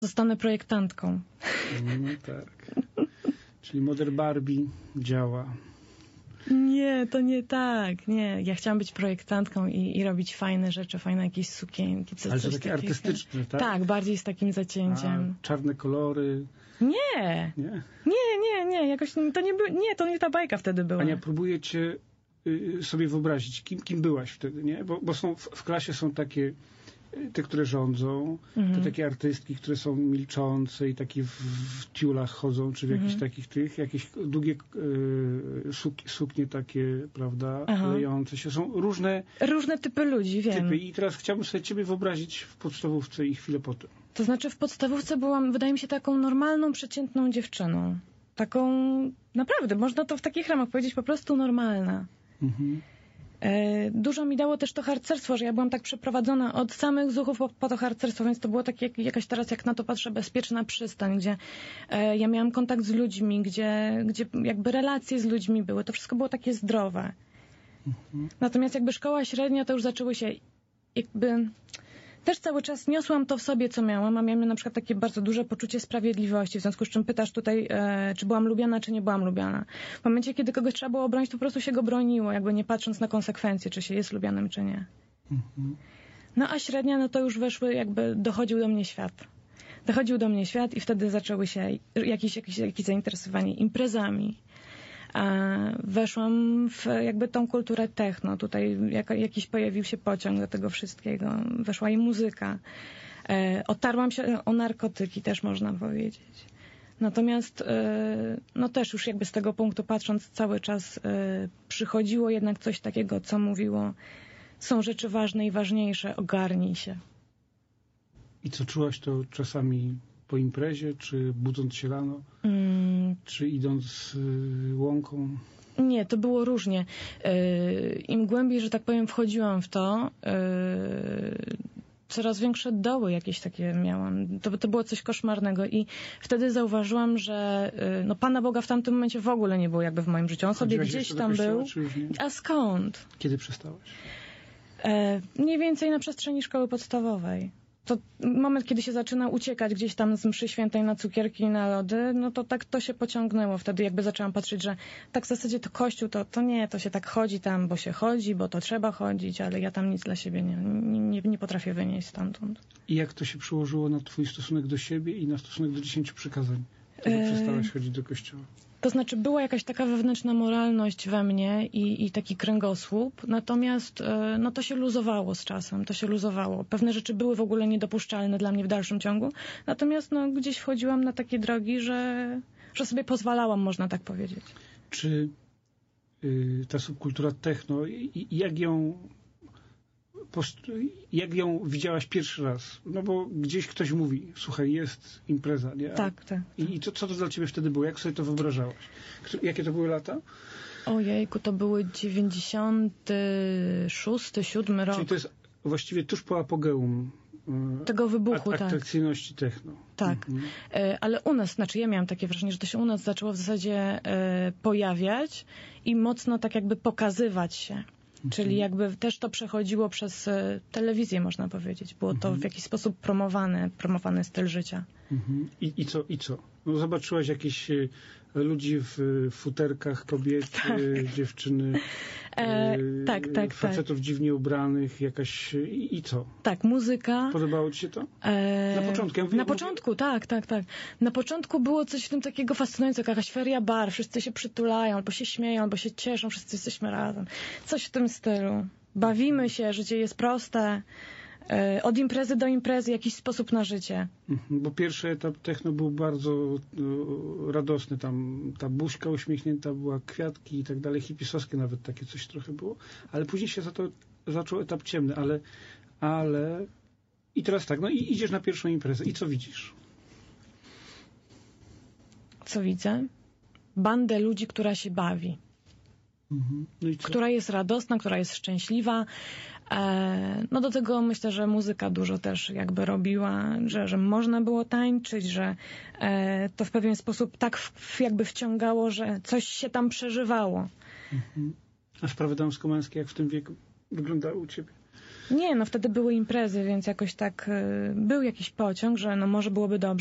Zostanę projektantką. No tak. Czyli Modern Barbie działa. Nie, to nie tak. Nie, ja chciałam być projektantką i robić fajne rzeczy, fajne jakieś sukienki. Ale to takie artystyczne, tak? Tak, bardziej z takim zacięciem. A czarne kolory? Nie. Nie. Jakoś to nie było. Nie, to nie ta bajka wtedy była. Ania, próbuję cię sobie wyobrazić, kim byłaś wtedy, nie? Bo są, w klasie są takie, te, które rządzą, te takie artystki, które są milczące i takie w tiulach chodzą, czy w jakichś takich jakieś długie suknie takie, prawda, lejące się. Są różne typy ludzi, wiem. I teraz chciałbym sobie ciebie wyobrazić w podstawówce i chwilę potem. To znaczy w podstawówce byłam, wydaje mi się, taką normalną, przeciętną dziewczyną. Taką, naprawdę, można to w takich ramach powiedzieć, po prostu normalna. Dużo mi dało też to harcerstwo, że ja byłam tak przeprowadzona od samych Zuchów po to harcerstwo, więc to było takie jakaś teraz, jak na to patrzę, bezpieczna przystań, gdzie ja miałam kontakt z ludźmi, gdzie jakby relacje z ludźmi były. To wszystko było takie zdrowe. Natomiast jakby szkoła średnia, to już zaczęły się jakby... Też cały czas niosłam to w sobie, co miałam, a miałam na przykład takie bardzo duże poczucie sprawiedliwości, w związku z czym pytasz tutaj, czy byłam lubiana, czy nie byłam lubiana. W momencie, kiedy kogoś trzeba było obronić, to po prostu się go broniło, jakby nie patrząc na konsekwencje, czy się jest lubianym, czy nie. No a średnia, no to już weszły, jakby dochodził do mnie świat. Dochodził do mnie świat i wtedy zaczęły się jakieś zainteresowanie imprezami. Weszłam w jakby tą kulturę techno. Tutaj jakiś pojawił się pociąg do tego wszystkiego. Weszła i muzyka. Otarłam się o narkotyki, też można powiedzieć. Natomiast no też już jakby z tego punktu patrząc cały czas przychodziło jednak coś takiego, co mówiło, są rzeczy ważne i ważniejsze, ogarnij się. I co, czułaś to czasami po imprezie, czy budząc się rano, czy idąc łąką? Nie, to było różnie. Im głębiej, że tak powiem, wchodziłam w to, coraz większe doły jakieś takie miałam. To było coś koszmarnego i wtedy zauważyłam, że no Pana Boga w tamtym momencie w ogóle nie było jakby w moim życiu. On sobie gdzieś tam był. A skąd? Kiedy przestałaś? Mniej więcej na przestrzeni szkoły podstawowej. To moment, kiedy się zaczyna uciekać gdzieś tam z mszy świętej na cukierki i na lody, no to tak to się pociągnęło. Wtedy jakby zaczęłam patrzeć, że tak w zasadzie to Kościół, to nie, to się tak chodzi tam, bo się chodzi, bo to trzeba chodzić, ale ja tam nic dla siebie nie potrafię wynieść stamtąd. I jak to się przełożyło na twój stosunek do siebie i na stosunek do 10 przykazań? Kiedy przestałaś chodzić do kościoła? To znaczy była jakaś taka wewnętrzna moralność we mnie i taki kręgosłup, natomiast no to się luzowało z czasem, to się luzowało. Pewne rzeczy były w ogóle niedopuszczalne dla mnie w dalszym ciągu, natomiast no gdzieś wchodziłam na takie drogi, że sobie pozwalałam, można tak powiedzieć. Czy ta subkultura techno, jak ją widziałaś pierwszy raz? No bo gdzieś ktoś mówi, słuchaj, jest impreza, nie? Tak. I co to dla ciebie wtedy było? Jak sobie to wyobrażałaś? Jakie to były lata? Ojejku, to były 96, 7 rok. Czyli to jest właściwie tuż po apogeum tego wybuchu, atrakcyjności techno. Tak. Ale u nas, znaczy ja miałam takie wrażenie, że to się u nas zaczęło w zasadzie pojawiać i mocno tak jakby pokazywać się. Czyli jakby też to przechodziło przez telewizję, można powiedzieć. Było to w jakiś sposób promowany styl życia. I co? No zobaczyłaś jakieś ludzi w futerkach, kobiety, dziewczyny, facetów dziwnie ubranych, jakaś... I co? Tak, muzyka. Podobało ci się to? Na początku? Na początku, tak. Na początku było coś w tym takiego fascynującego, jakaś feria bar, wszyscy się przytulają, albo się śmieją, albo się cieszą, wszyscy jesteśmy razem. Coś w tym stylu. Bawimy się, życie jest proste. Od imprezy do imprezy, jakiś sposób na życie. Bo pierwszy etap techno był bardzo radosny. Tam ta buźka uśmiechnięta była, kwiatki i tak dalej, hipisowskie nawet takie coś trochę było. Ale później się zaczął etap ciemny, ale... I teraz tak, no i idziesz na pierwszą imprezę. I co widzisz? Co widzę? Bandę ludzi, która się bawi. No i co? Która jest radosna, która jest szczęśliwa. No do tego myślę, że muzyka dużo też jakby robiła, że można było tańczyć, że to w pewien sposób tak jakby wciągało, że coś się tam przeżywało. A sprawy damsko-męskie jak w tym wieku wyglądały u ciebie? Nie, no wtedy były imprezy, więc jakoś tak był jakiś pociąg, że no może byłoby dobrze.